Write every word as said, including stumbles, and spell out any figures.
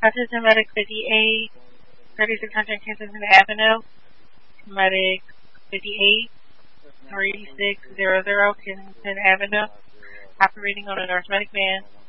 Autism Medic fifty-eight, thirty-six hundred Kensington Avenue. Medic fifty-eight, three six zero zero Kensington Avenue. Operating on a Nurse Medic van.